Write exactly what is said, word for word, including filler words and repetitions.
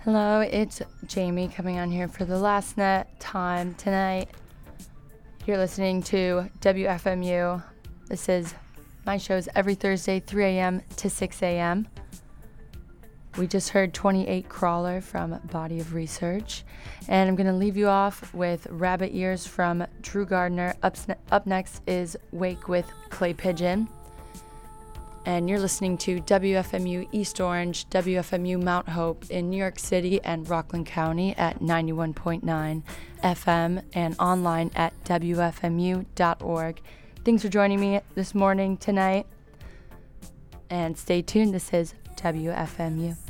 Hello, it's Jamie coming on here for the last net time tonight. You're listening to W F M U. This is my shows every Thursday, three a.m. to six a.m. We just heard twenty-eight Crawler from Body of Research. And I'm going to leave you off with Rabbit Ears from Drew Gardner. Up, up next is Wake with Clay Pigeon. And you're listening to W F M U East Orange, W F M U Mount Hope in New York City and Rockland County at ninety-one point nine F M and online at W F M U dot org. Thanks for joining me this morning, tonight. And stay tuned. This is W F M U.